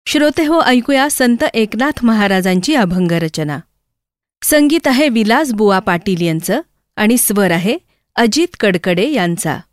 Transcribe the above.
श्रोते हो, ऐकूया संत एकनाथ महाराजांची अभंग रचना. संगीत आहे विलास बुवा पाटील यांचं आणि स्वर आहे अजित कडकडे यांचा.